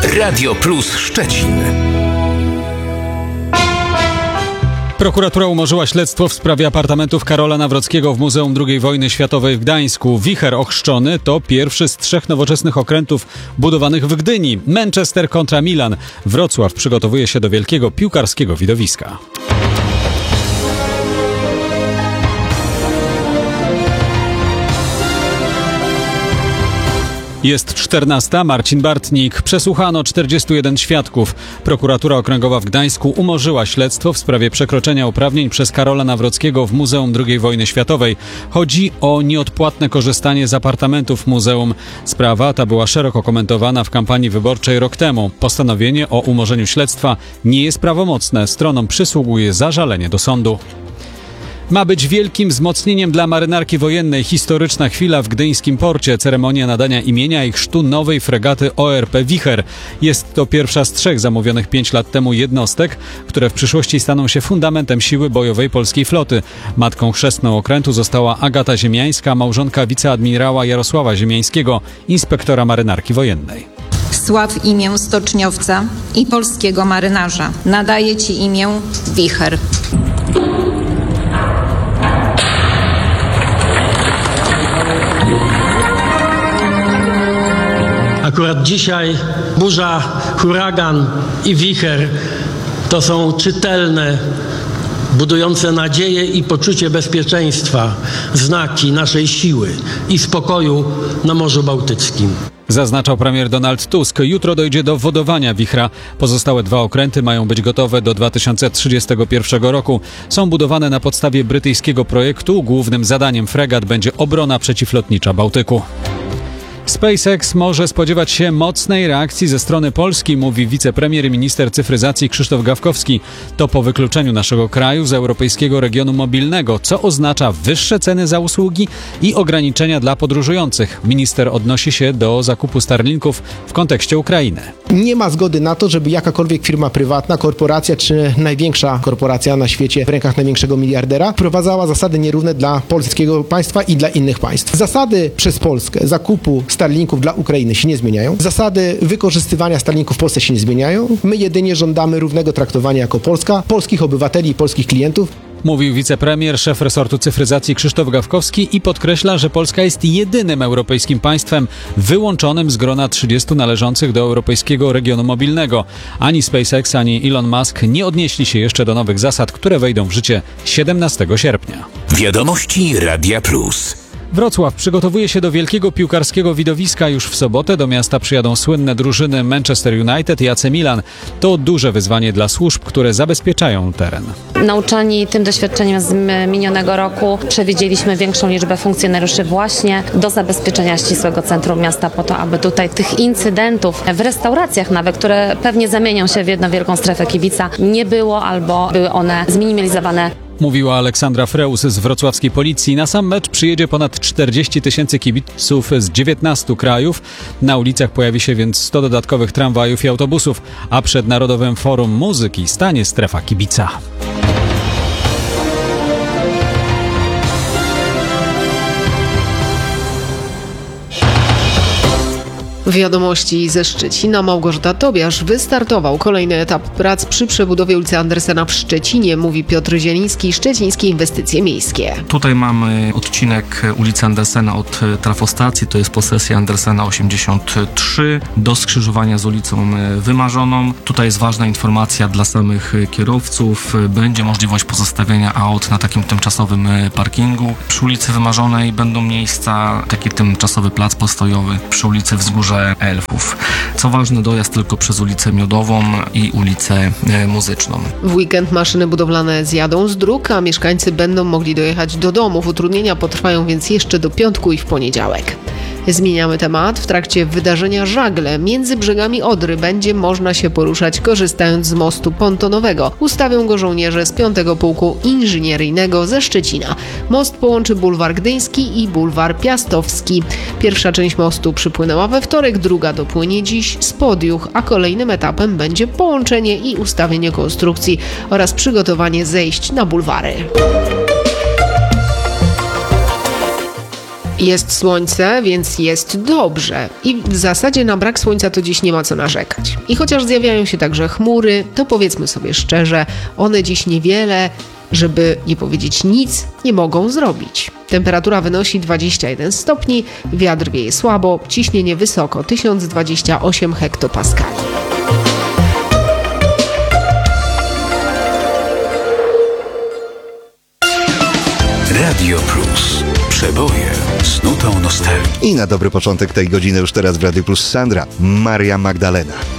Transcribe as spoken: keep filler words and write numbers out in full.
Radio Plus Szczecin. Prokuratura umorzyła śledztwo w sprawie apartamentów Karola Nawrockiego w Muzeum drugiej Wojny Światowej w Gdańsku. Wicher ochrzczony to pierwszy z trzech nowoczesnych okrętów budowanych w Gdyni. Manchester kontra Milan. Wrocław przygotowuje się do wielkiego piłkarskiego widowiska. Jest czternasta. Marcin Bartnik. Przesłuchano czterdziestu jeden świadków. Prokuratura Okręgowa w Gdańsku umorzyła śledztwo w sprawie przekroczenia uprawnień przez Karola Nawrockiego w Muzeum drugiej Wojny Światowej. Chodzi o nieodpłatne korzystanie z apartamentów muzeum. Sprawa ta była szeroko komentowana w kampanii wyborczej rok temu. Postanowienie o umorzeniu śledztwa nie jest prawomocne. Stronom przysługuje zażalenie do sądu. Ma być wielkim wzmocnieniem dla marynarki wojennej. Historyczna chwila w gdyńskim porcie. Ceremonia nadania imienia i chrztu nowej fregaty O R P Wicher. Jest to pierwsza z trzech zamówionych pięć lat temu jednostek, które w przyszłości staną się fundamentem siły bojowej polskiej floty. Matką chrzestną okrętu została Agata Ziemiańska, małżonka wiceadmirała Jarosława Ziemiańskiego, inspektora marynarki wojennej. Sław imię stoczniowca i polskiego marynarza. Nadaję Ci imię Wicher. Akurat dzisiaj burza, huragan i wicher to są czytelne, budujące nadzieję i poczucie bezpieczeństwa znaki naszej siły i spokoju na Morzu Bałtyckim. Zaznaczał premier Donald Tusk. Jutro dojdzie do wodowania wichra. Pozostałe dwa okręty mają być gotowe do dwa tysiące trzydziestego pierwszego roku. Są budowane na podstawie brytyjskiego projektu. Głównym zadaniem fregat będzie obrona przeciwlotnicza Bałtyku. SpaceX może spodziewać się mocnej reakcji ze strony Polski, mówi wicepremier i minister cyfryzacji Krzysztof Gawkowski. To po wykluczeniu naszego kraju z europejskiego regionu mobilnego, co oznacza wyższe ceny za usługi i ograniczenia dla podróżujących. Minister odnosi się do zakupu Starlinków w kontekście Ukrainy. Nie ma zgody na to, żeby jakakolwiek firma prywatna, korporacja czy największa korporacja na świecie w rękach największego miliardera wprowadzała zasady nierówne dla polskiego państwa i dla innych państw. Zasady przez Polskę zakupu Starlinków dla Ukrainy się nie zmieniają. Zasady wykorzystywania Starlinków w Polsce się nie zmieniają. My jedynie żądamy równego traktowania jako Polska, polskich obywateli i polskich klientów. Mówił wicepremier, szef resortu cyfryzacji Krzysztof Gawkowski i podkreśla, że Polska jest jedynym europejskim państwem wyłączonym z grona trzydziestu należących do europejskiego regionu mobilnego. Ani SpaceX, ani Elon Musk nie odnieśli się jeszcze do nowych zasad, które wejdą w życie siedemnastego sierpnia. Wiadomości Radia Plus. Wrocław przygotowuje się do wielkiego piłkarskiego widowiska. Już w sobotę do miasta przyjadą słynne drużyny Manchester United i A C Milan. To duże wyzwanie dla służb, które zabezpieczają teren. Nauczani tym doświadczeniem z minionego roku przewidzieliśmy większą liczbę funkcjonariuszy właśnie do zabezpieczenia ścisłego centrum miasta po to, aby tutaj tych incydentów w restauracjach nawet, które pewnie zamienią się w jedną wielką strefę kibica, nie było albo były one zminimalizowane. Mówiła Aleksandra Freus z wrocławskiej policji. Na sam mecz przyjedzie ponad czterdzieści tysięcy kibiców z dziewiętnastu krajów. Na ulicach pojawi się więc sto dodatkowych tramwajów i autobusów, a przed Narodowym Forum Muzyki stanie strefa kibica. Wiadomości ze Szczecina. Małgorzata Tobiasz. Wystartował kolejny etap prac przy przebudowie ulicy Andersena w Szczecinie, mówi Piotr Zieliński, Szczecińskie Inwestycje Miejskie. Tutaj mamy odcinek ulicy Andersena od trafostacji, to jest posesja Andersena osiemdziesiąt trzy, do skrzyżowania z ulicą Wymarzoną. Tutaj jest ważna informacja dla samych kierowców. Będzie możliwość pozostawienia aut na takim tymczasowym parkingu. Przy ulicy Wymarzonej będą miejsca, taki tymczasowy plac postojowy przy ulicy Wzgórze Elfów. Co ważne, dojazd tylko przez ulicę Miodową i ulicę Muzyczną. W weekend maszyny budowlane zjadą z dróg, a mieszkańcy będą mogli dojechać do domów. Utrudnienia potrwają więc jeszcze do piątku i w poniedziałek. Zmieniamy temat. W trakcie wydarzenia Żagle między brzegami Odry będzie można się poruszać korzystając z mostu pontonowego. Ustawią go żołnierze z piątego Pułku Inżynieryjnego ze Szczecina. Most połączy bulwar Gdyński i bulwar Piastowski. Pierwsza część mostu przypłynęła we wtorek, druga dopłynie dziś z Podjuch, a kolejnym etapem będzie połączenie i ustawienie konstrukcji oraz przygotowanie zejść na bulwary. Jest słońce, więc jest dobrze. I w zasadzie na brak słońca to dziś nie ma co narzekać. I chociaż zjawiają się także chmury, to powiedzmy sobie szczerze, one dziś niewiele, żeby nie powiedzieć nic, nie mogą zrobić. Temperatura wynosi dwadzieścia jeden stopni, wiatr wieje słabo, ciśnienie wysoko, tysiąc dwadzieścia osiem hektopaskali. Radio Plus. Przeboje z nutą nostalgii. I na dobry początek tej godziny już teraz w Radio Plus Sandra, Maria Magdalena.